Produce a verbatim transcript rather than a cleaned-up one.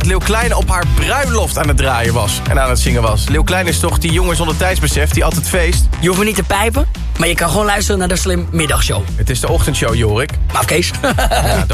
Leeuw Kleine op haar bruiloft aan het draaien was en aan het zingen was. Leeuw Kleine is toch die jongen zonder tijdsbesef die altijd feest? Je hoeft me niet te pijpen, maar je kan gewoon luisteren naar de Slim Middagshow. Het is de ochtendshow, Jorik. Maar Kees. Ja,